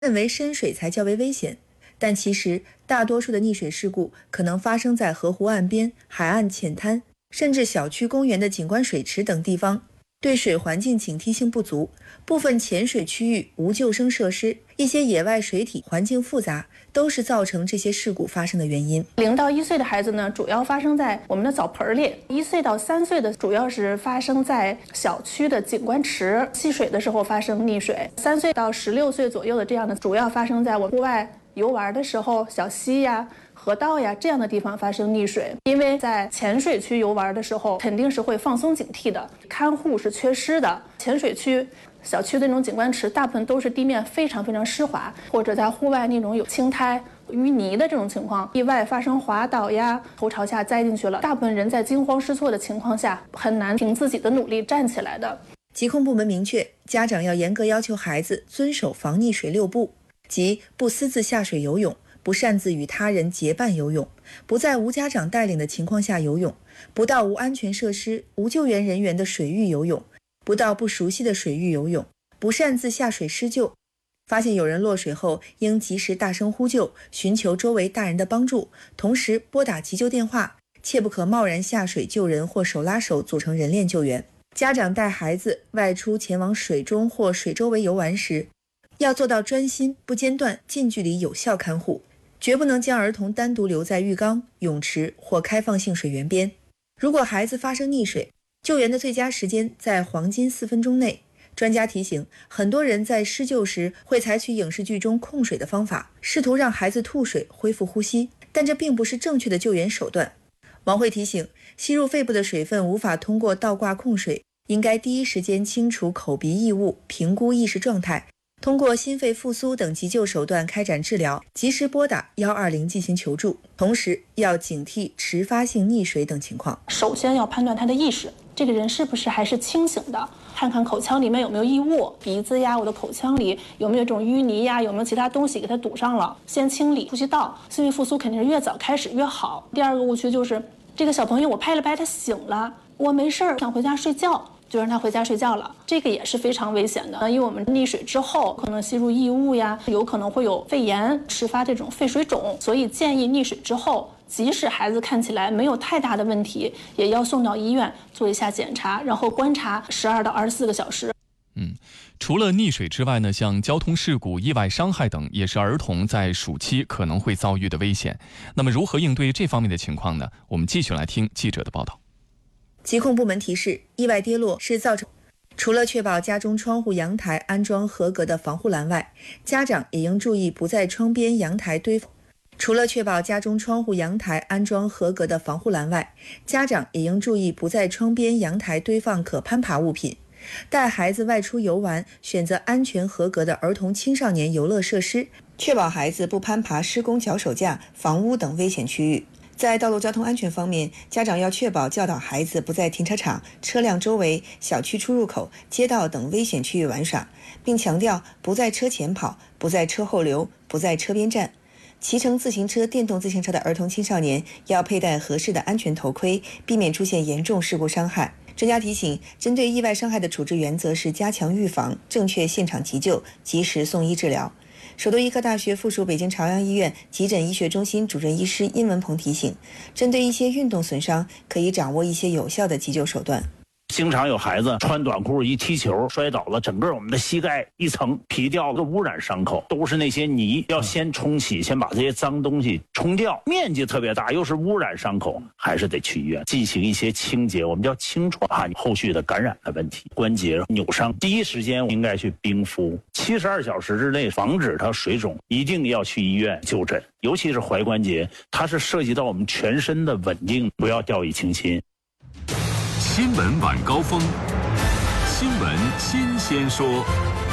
认为深水才较为危险，但其实大多数的溺水事故可能发生在河湖岸边、海岸浅滩，甚至小区、公园的景观水池等地方。对水环境警惕性不足，部分浅水区域无救生设施，一些野外水体环境复杂，都是造成这些事故发生的原因。 0到1岁的孩子呢，主要发生在我们的澡盆里；1岁到3岁的主要是发生在小区的景观池戏水的时候发生溺水；3岁到16岁左右的这样的，主要发生在我们户外游玩的时候，小溪呀、河道呀这样的地方发生溺水。因为在浅水区游玩的时候，肯定是会放松警惕的，看护是缺失的。浅水区、小区的那种景观池，大部分都是地面非常非常湿滑，或者在户外那种有青苔、淤泥的这种情况，意外发生滑倒呀，头朝下栽进去了。大部分人在惊慌失措的情况下，很难凭自己的努力站起来的。 疾控部门明确，家长要严格要求孩子遵守防溺水6不，即不私自下水游泳，不擅自与他人结伴游泳，不在无家长带领的情况下游泳，不到无安全设施、无救援人员的水域游泳，不到不熟悉的水域游泳，不擅自下水施救。发现有人落水后，应及时大声呼救，寻求周围大人的帮助，同时拨打急救电话，切不可贸然下水救人或手拉手组成人链救援。家长带孩子外出前往水中或水周围游玩时，要做到专心、不间断、近距离有效看护，绝不能将儿童单独留在浴缸、泳池或开放性水源边。如果孩子发生溺水，救援的最佳时间在黄金4分钟内。专家提醒，很多人在施救时会采取影视剧中控水的方法，试图让孩子吐水恢复呼吸，但这并不是正确的救援手段。王慧提醒，吸入肺部的水分无法通过倒挂控水，应该第一时间清除口鼻异物，评估意识状态，通过心肺复苏等急救手段开展治疗，及时拨打120进行求助，同时要警惕迟发性溺水等情况。 首先要判断他的意识，这个人是不是还是清醒的，看看口腔里面有没有异物，鼻子呀，我的口腔里有没有这种淤泥呀，有没有其他东西给他堵上了，先清理呼吸道。心肺复苏肯定是越早开始越好。第二个误区就是这个小朋友我拍了拍他醒了，我没事儿想回家睡觉，就让他回家睡觉了，这个也是非常危险的。因为我们溺水之后可能吸入异物呀，有可能会有肺炎，迟发这种肺水肿，所以建议溺水之后，即使孩子看起来没有太大的问题，也要送到医院做一下检查，然后观察12到24个小时。 除了溺水之外呢，像交通事故、意外伤害等，也是儿童在暑期可能会遭遇的危险。那么如何应对这方面的情况呢？我们继续来听记者的报道。 疾控部门提示，意外跌落是造成除了确保家中窗户、阳台安装合格的防护栏外，家长也应注意不在窗边、阳台堆放。除了确保家中窗户、阳台安装合格的防护栏外，家长也应注意不在窗边、阳台堆放可攀爬物品。带孩子外出游玩，选择安全合格的儿童青少年游乐设施，确保孩子不攀爬施工脚手架、房屋等危险区域。在道路交通安全方面，家长要确保教导孩子不在停车场、车辆周围、小区出入口、街道等危险区域玩耍，并强调不在车前跑、不在车后溜、不在车边站。骑乘自行车、电动自行车的儿童青少年要佩戴合适的安全头盔，避免出现严重事故伤害。专家提醒，针对意外伤害的处置原则是加强预防、正确现场急救、及时送医治疗。首都医科大学附属北京朝阳医院急诊医学中心主任医师殷文鹏提醒，针对一些运动损伤，可以掌握一些有效的急救手段。 经常有孩子穿短裤一踢球摔倒了，整个我们的膝盖一层皮掉个污染伤口，都是那些泥，要先冲洗，先把这些脏东西冲掉，面积特别大，又是污染伤口，还是得去医院进行一些清洁，我们叫清创，后续的感染的问题，关节扭伤，第一时间应该去冰敷，72小时之内防止它水肿，一定要去医院就诊，尤其是踝关节，它是涉及到我们全身的稳定，不要掉以轻心。 新闻晚高峰，新闻新鲜说。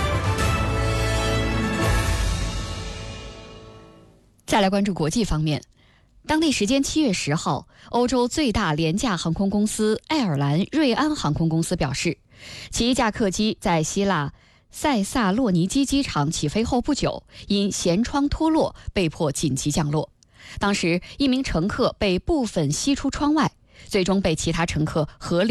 再来关注国际方面，当地时间7月10号，欧洲最大廉价航空公司爱尔兰瑞安航空公司表示，其一架客机在希腊塞萨洛尼基机场起飞后不久，因舷窗脱落被迫紧急降落。当时一名乘客被部分吸出窗外，最终被其他乘客合力